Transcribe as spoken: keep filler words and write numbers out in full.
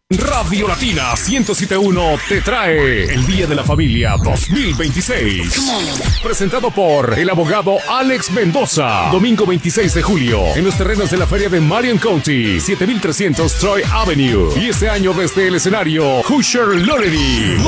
Radio Latina ciento siete punto uno te trae el Día de la Familia dos mil veintiséis. Presentado por el abogado Alex Mendoza. Domingo veintiséis de julio en los terrenos de la feria de Marion County, siete mil trescientos Troy Avenue. Y este año desde el escenario Hoosier Loreley.